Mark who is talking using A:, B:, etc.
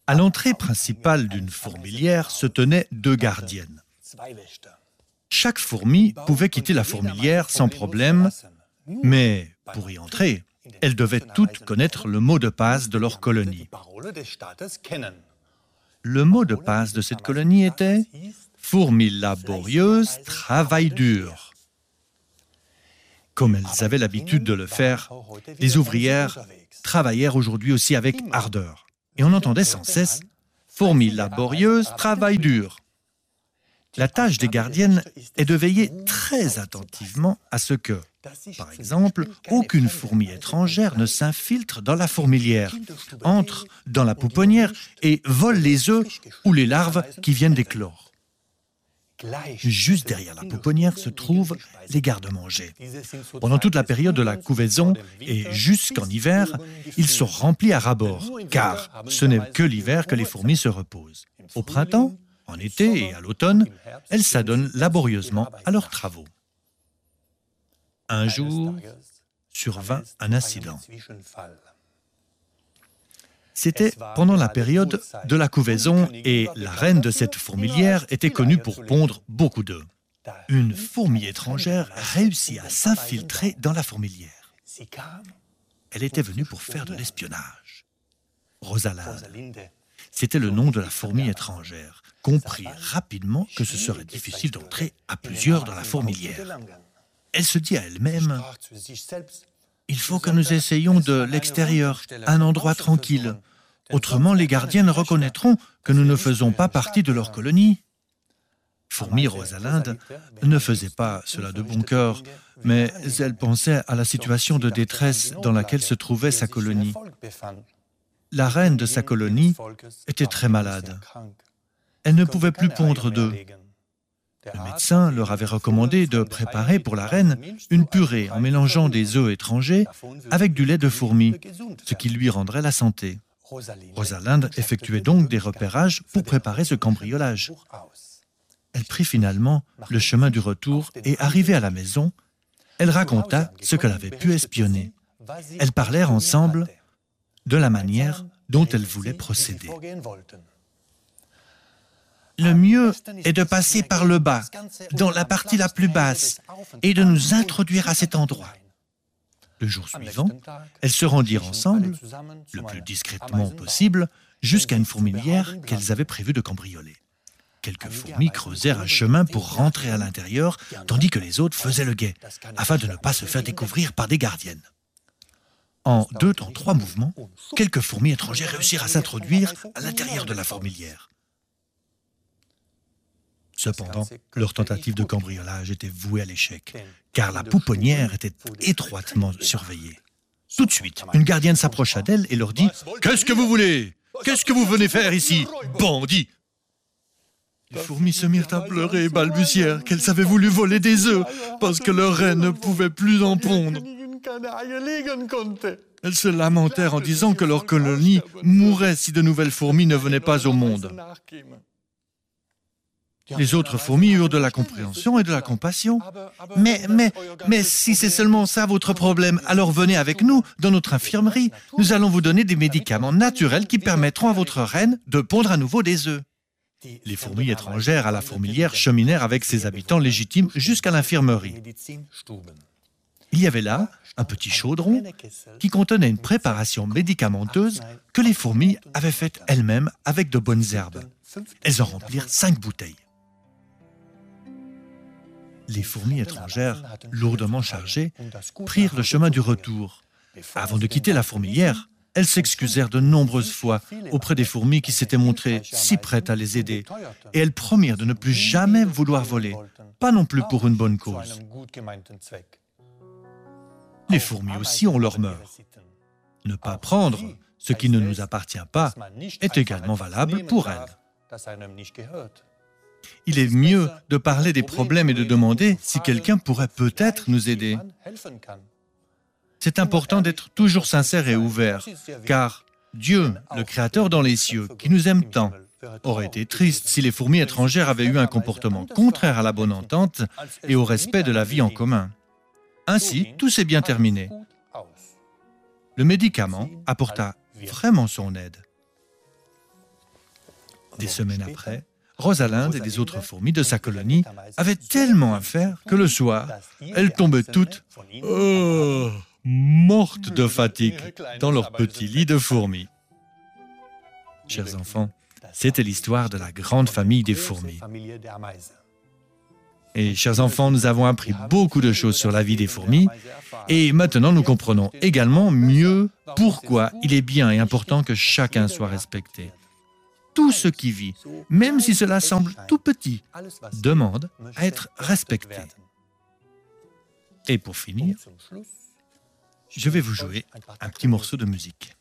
A: À l'entrée principale d'une fourmilière se tenaient 2 gardiennes. Chaque fourmi pouvait quitter la fourmilière sans problème, mais pour y entrer, elles devaient toutes connaître le mot de passe de leur colonie. Le mot de passe de cette colonie était « fourmis laborieuses, travail dur ». Comme elles avaient l'habitude de le faire, les ouvrières travaillèrent aujourd'hui aussi avec ardeur. Et on entendait sans cesse « fourmis laborieuses, travail dur ». La tâche des gardiennes est de veiller très attentivement à ce que, par exemple, aucune fourmi étrangère ne s'infiltre dans la fourmilière, entre dans la pouponnière et vole les œufs ou les larves qui viennent d'éclore. Juste derrière la pouponnière se trouvent les garde-manger. Pendant toute la période de la couvaison et jusqu'en hiver, ils sont remplis à ras-bord, car ce n'est que l'hiver que les fourmis se reposent. Au printemps, en été et à l'automne, elles s'adonnent laborieusement à leurs travaux. Un jour, survint un incident. C'était pendant la période de la couvaison et la reine de cette fourmilière était connue pour pondre beaucoup d'œufs. Une fourmi étrangère réussit à s'infiltrer dans la fourmilière. Elle était venue pour faire de l'espionnage. Rosalinde, c'était le nom de la fourmi étrangère, comprit rapidement que ce serait difficile d'entrer à plusieurs dans la fourmilière. Elle se dit à elle-même « Il faut que nous essayions de l'extérieur, un endroit tranquille. Autrement, les gardiennes reconnaîtront que nous ne faisons pas partie de leur colonie. » Fourmi Rosalinde ne faisait pas cela de bon cœur, mais elle pensait à la situation de détresse dans laquelle se trouvait sa colonie. La reine de sa colonie était très malade. Elle ne pouvait plus pondre d'œufs. Le médecin leur avait recommandé de préparer pour la reine une purée en mélangeant des œufs étrangers avec du lait de fourmi, ce qui lui rendrait la santé. Rosalinde effectuait donc des repérages pour préparer ce cambriolage. Elle prit finalement le chemin du retour et, arrivée à la maison, elle raconta ce qu'elle avait pu espionner. Elles parlèrent ensemble de la manière dont elles voulaient procéder. Le mieux est de passer par le bas, dans la partie la plus basse, et de nous introduire à cet endroit. Le jour suivant, elles se rendirent ensemble, le plus discrètement possible, jusqu'à une fourmilière qu'elles avaient prévu de cambrioler. Quelques fourmis creusèrent un chemin pour rentrer à l'intérieur, tandis que les autres faisaient le guet, afin de ne pas se faire découvrir par des gardiennes. En 2 temps 3 mouvements, quelques fourmis étrangères réussirent à s'introduire à l'intérieur de la fourmilière. Cependant, leur tentative de cambriolage était vouée à l'échec, car la pouponnière était étroitement surveillée. Tout de suite, une gardienne s'approcha d'elle et leur dit « Qu'est-ce que vous voulez? Qu'est-ce que vous venez faire ici, bandits ?» Les fourmis se mirent à pleurer et balbutièrent qu'elles avaient voulu voler des œufs parce que leur reine ne pouvait plus en pondre. Elles se lamentèrent en disant que leur colonie mourrait si de nouvelles fourmis ne venaient pas au monde. Les autres fourmis eurent de la compréhension et de la compassion. Mais si c'est seulement ça votre problème, alors venez avec nous dans notre infirmerie. Nous allons vous donner des médicaments naturels qui permettront à votre reine de pondre à nouveau des œufs. Les fourmis étrangères à la fourmilière cheminèrent avec ses habitants légitimes jusqu'à l'infirmerie. Il y avait là un petit chaudron qui contenait une préparation médicamenteuse que les fourmis avaient faite elles-mêmes avec de bonnes herbes. Elles en remplirent 5 bouteilles. Les fourmis étrangères, lourdement chargées, prirent le chemin du retour. Avant de quitter la fourmilière, elles s'excusèrent de nombreuses fois auprès des fourmis qui s'étaient montrées si prêtes à les aider, et elles promirent de ne plus jamais vouloir voler, pas non plus pour une bonne cause. Les fourmis aussi ont leurs mœurs. Ne pas prendre ce qui ne nous appartient pas est également valable pour elles. Il est mieux de parler des problèmes et de demander si quelqu'un pourrait peut-être nous aider. C'est important d'être toujours sincère et ouvert, car Dieu, le Créateur dans les cieux, qui nous aime tant, aurait été triste si les fourmis étrangères avaient eu un comportement contraire à la bonne entente et au respect de la vie en commun. Ainsi, tout s'est bien terminé. Le médicament apporta vraiment son aide. Des semaines après, Rosalinde et les autres fourmis de sa colonie avaient tellement à faire que le soir, elles tombaient toutes mortes de fatigue dans leur petit lit de fourmis. Chers enfants, c'était l'histoire de la grande famille des fourmis. Et chers enfants, nous avons appris beaucoup de choses sur la vie des fourmis et maintenant nous comprenons également mieux pourquoi il est bien et important que chacun soit respecté. Tout ce qui vit, même si cela semble tout petit, demande à être respecté. Et pour finir, je vais vous jouer un petit morceau de musique.